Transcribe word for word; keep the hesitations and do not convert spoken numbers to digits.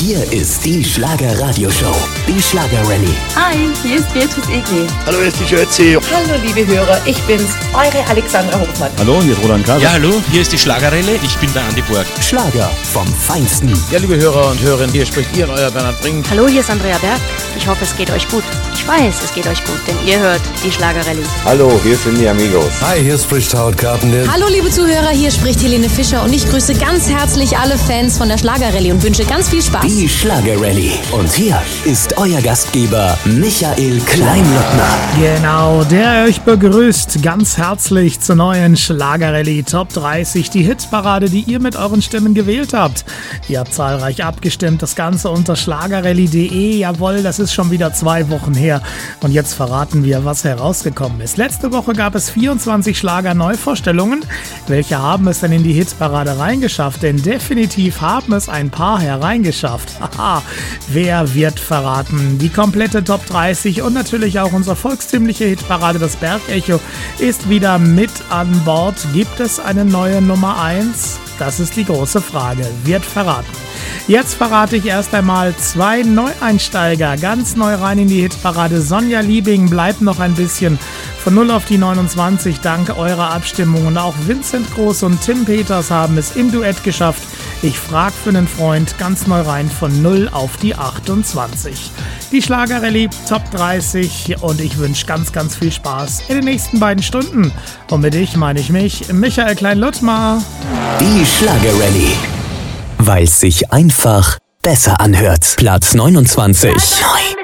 Hier ist die Schlager-Radio-Show, die Schlager-Rallye. Hi, hier ist Beatrice Egli. Hallo, hier ist die Schötzi. Hallo, liebe Hörer, ich bin's, eure Alexandra Hofmann. Hallo, hier ist Roland Kaiser. Ja, hallo, hier ist die Schlager-Rallye, ich bin der Andi Borg. Schlager vom Feinsten. Ja, liebe Hörer und Hörerinnen, hier spricht ihr, euer Bernhard Brink. Hallo, hier ist Andrea Berg. Ich hoffe, es geht euch gut. Ich weiß, es geht euch gut, denn ihr hört die Schlager-Rallye. Hallo, hier sind die Amigos. Hi, hier spricht Howard Carpendale. Hallo, liebe Zuhörer, hier spricht Helene Fischer und ich grüße ganz herzlich alle Fans von der Schlager-Rallye und wünsche ganz viel Spaß. Die Schlager-Rallye. Und hier ist euer Gastgeber Michael Kleinlottner. Genau, der euch begrüßt ganz herzlich zur neuen Schlager-Rallye Top dreißig, die Hitparade, die ihr mit euren Stimmen gewählt habt. Ihr habt zahlreich abgestimmt, das Ganze unter schlagerrallye punkt de. Jawohl, das ist schon wieder zwei Wochen her. Und jetzt verraten wir, was herausgekommen ist. Letzte Woche gab es vierundzwanzig Schlager-Neuvorstellungen. Welche haben es denn in die Hitparade reingeschafft? Denn definitiv haben es ein paar hereingeschafft. Haha, wer wird verraten? Die komplette Top dreißig und natürlich auch unsere volkstümliche Hitparade, das Bergecho, ist wieder mit an Bord. Gibt es eine neue Nummer eins? Das ist die große Frage. Wird verraten. Jetzt verrate ich erst einmal zwei Neueinsteiger, ganz neu rein in die Hitparade. Sonja Liebing bleibt noch ein bisschen von null auf die neunundzwanzig dank eurer Abstimmung. Und auch Vincent Groß und Tim Peters haben es im Duett geschafft. Ich frag für einen Freund, ganz neu rein von null auf die achtundzwanzig. Die Schlager-Rallye Top dreißig und ich wünsche ganz, ganz viel Spaß in den nächsten beiden Stunden. Und mit ich meine ich mich, Michael Klein-Luttmar. Die Schlager-Rallye. Weil es sich einfach besser anhört. Platz neunundzwanzig.